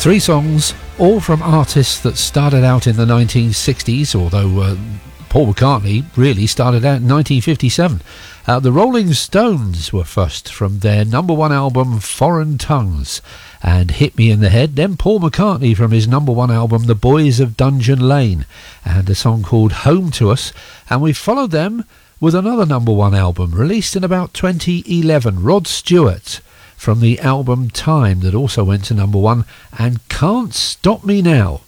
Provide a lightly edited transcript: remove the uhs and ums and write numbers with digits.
Three songs, all from artists that started out in the 1960s, although Paul McCartney really started out in 1957. The Rolling Stones were first from their number one album Foreign Tongues and Hit Me in the Head. Then Paul McCartney from his number one album The Boys of Dungeon Lane and a song called Home to Us. And we followed them with another number one album released in about 2011, Rod Stewart, from the album Time, that also went to number one, and Can't Stop Me Now.